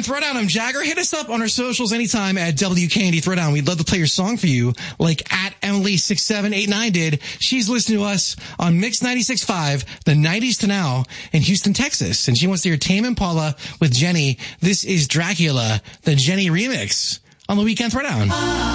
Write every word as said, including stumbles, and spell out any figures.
Weekend Throwdown. I'm Jagger. Hit us up on our socials anytime at W K N D Throwdown. We'd love to play your song for you, like at Emily six seven eight nine did. She's listening to us on Mix ninety-six point five, the nineties to now in Houston, Texas. And she wants to hear Tame Impala with Jenny. This is Dracula, the Jenny remix on the Weekend Throwdown.